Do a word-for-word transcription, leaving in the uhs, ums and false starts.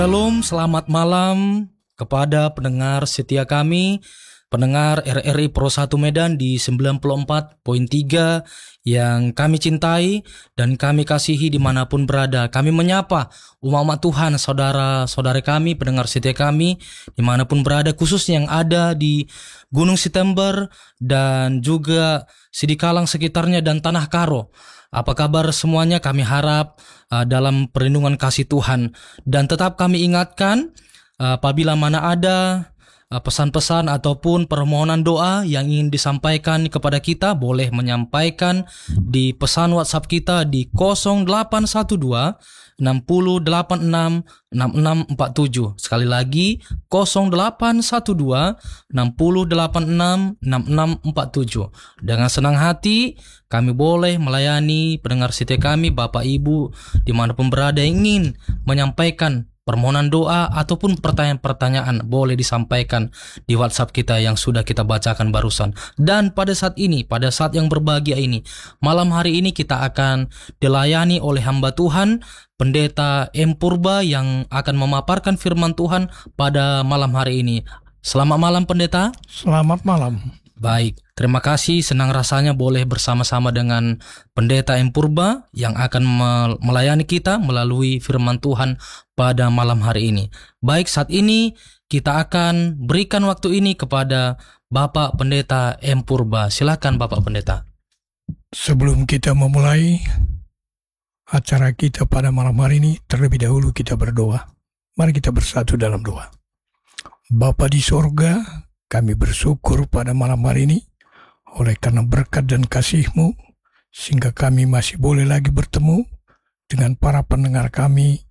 Shalom, selamat malam kepada pendengar setia kami, pendengar R R I Pro satu Medan di sembilan puluh empat koma tiga yang kami cintai dan kami kasihi dimanapun berada. Kami menyapa umat-umat Tuhan, saudara-saudara kami, pendengar setia kami dimanapun berada, khususnya yang ada di Gunung Sitember dan juga Sidikalang sekitarnya dan Tanah Karo. Apa kabar semuanya? Kami harap uh, dalam perlindungan kasih Tuhan. Dan tetap kami ingatkan, uh, apabila mana ada uh, pesan-pesan ataupun permohonan doa yang ingin disampaikan kepada kita, boleh menyampaikan di pesan WhatsApp kita di nol delapan satu dua enam nol delapan enam enam enam empat tujuh. Sekali lagi nol delapan satu dua enam nol delapan enam enam enam empat tujuh. Dengan senang hati kami boleh melayani pendengar setia kami, Bapak Ibu dimanapun berada yang ingin menyampaikan permohonan doa ataupun pertanyaan-pertanyaan, boleh disampaikan di WhatsApp kita yang sudah kita bacakan barusan. Dan pada saat ini, pada saat yang berbahagia ini, malam hari ini kita akan dilayani oleh hamba Tuhan Pendeta M. Purba yang akan memaparkan firman Tuhan pada malam hari ini. Selamat malam Pendeta. Selamat malam. Baik, terima kasih. Senang rasanya boleh bersama-sama dengan Pendeta M. Purba yang akan melayani kita melalui firman Tuhan pada malam hari ini. Baik, saat ini kita akan berikan waktu ini kepada Bapak Pendeta M. Purba. Silakan Bapak Pendeta. Sebelum kita memulai acara kita pada malam hari ini, terlebih dahulu kita berdoa. Mari kita bersatu dalam doa. Bapa di sorga, kami bersyukur pada malam hari ini oleh karena berkat dan kasih-Mu, sehingga kami masih boleh lagi bertemu dengan para pendengar kami